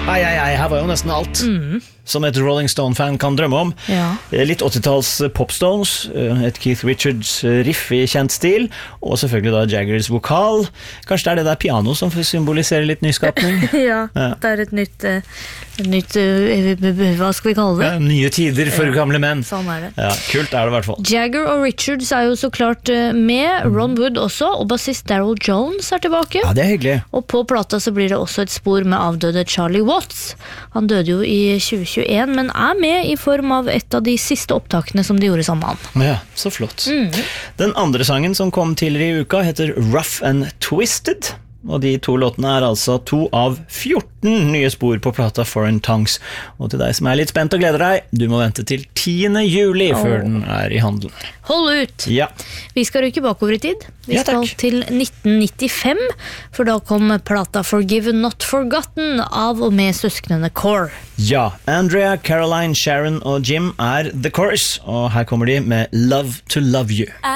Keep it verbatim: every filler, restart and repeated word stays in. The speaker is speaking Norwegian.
Ai, ai, ai, her var jo nesten alt. Mm. Som et Rolling Stone-fan kan drømme om. Ja. Litt åttitalls popstones, et Keith Richards riff i kjent stil, og selvfølgelig da Jaggers vokal. Kanskje det er det der piano som symboliserer litt nyskapning? Ja, ja, det er et nytt, et nytt hva skal vi kalle det? Ja, nye tider for ja. gamle menn. Sånn er det. Ja, kult er det i hvert fall. Jagger og Richards er jo så klart med, Ron Wood også, og bassist Daryl Jones er tilbake. Ja, det er hyggelig. Og på plata så blir det også et spor med avdøde Charlie Watts. Han døde jo i tjue tjueen, men er med i form av et av de siste opptakene som de gjorde sammen. Ja, så flott. Mm. Den andre sangen som kom tidligere i uka heter Rough and Twisted, og de to låtene er altså to av fjorten nye spor på plata Foreign Tongues. Og til deg som er litt spent og gleder deg, du må vente til tiende juli oh. før den er i handelen. Hold ut! Ja. Vi skal rykke bakover i tid. Vi ja, skal til nitten nittifem, for da kom plata Forgiven Not Forgotten av og med søsknene Core. Ja, Andrea, Caroline, Sharon og Jim er The Chorus, og her kommer de med Love to Love You.